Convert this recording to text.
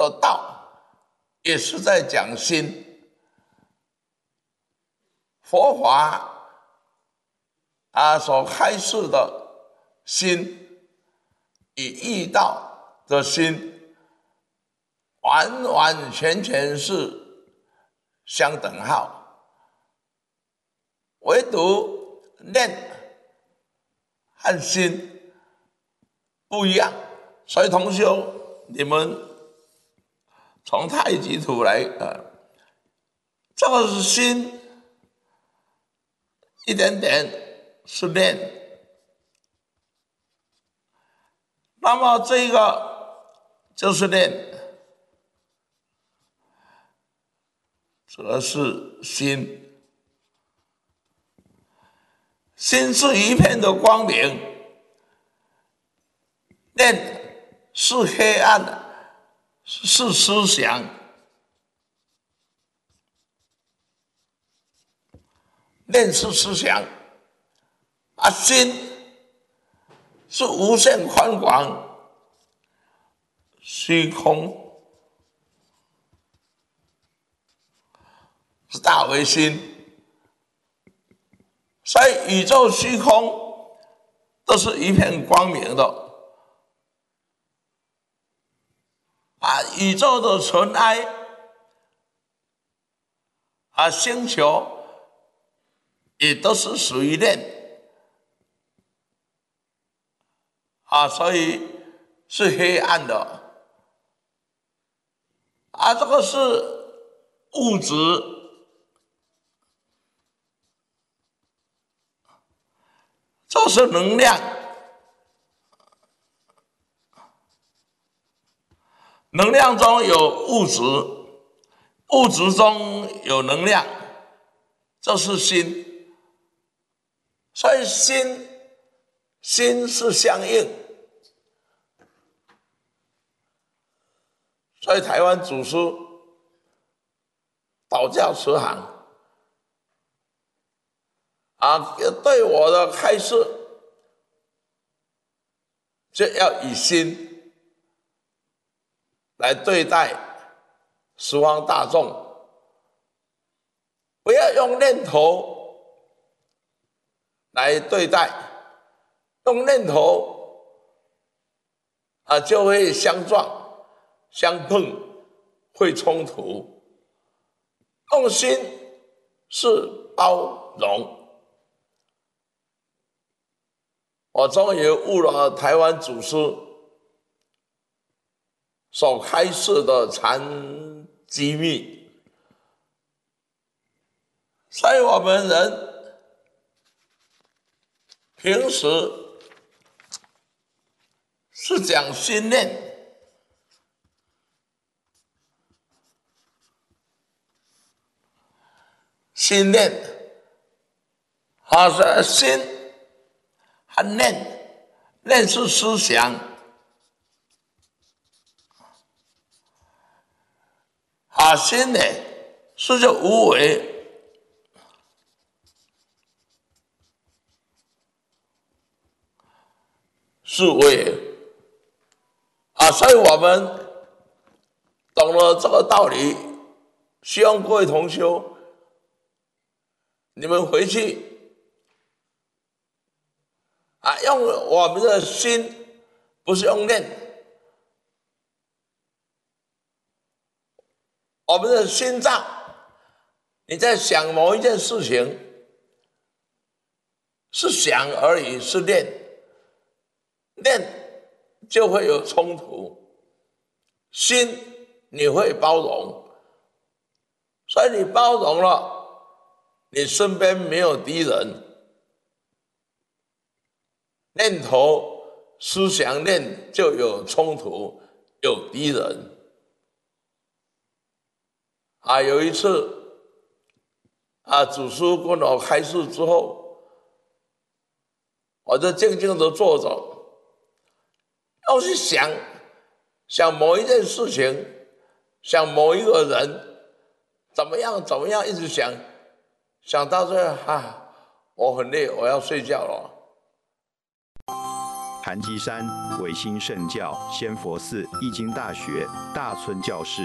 的道，也是在讲心。佛法所开示的心与义道的心，完完全全是相等号，唯独念和心不一样。所以同修，你们从太极图来这个是心，一点点是念，那么这个就是念，这个是心，心是一片的光明，念是黑暗，是思想，念是思想，心是无限宽广，虚空是大为心，所以宇宙虚空都是一片光明的。宇宙的尘埃星球也都是属于念所以是黑暗的这个是物质，这是能量，能量中有物质，物质中有能量，这是心。所以心是相应。所以台湾祖师道教慈航对我的开示就要以心来对待十方大众，不要用念头来对待，用念头就会相撞、相碰，会冲突。用心是包容。我终于悟了台湾祖师所开示的禅机密。所以我们人平时是讲心念，心念是心和念，念是思想心呢是就无为。是为所以我们懂了这个道理，希望各位同修，你们回去用我们的心，不是用念，我们的心脏，你在想某一件事情，是想而已，是念，念就会有冲突，心你会包容，所以你包容了，你身边没有敌人，念头思想念就有冲突，有敌人有一次祖师跟我开示之后，我就静静的坐着，要去想某一件事情，想某一个人怎么样，一直想到最后我很累，我要睡觉了。 韩基山维新圣教仙佛寺易经大学大村教室。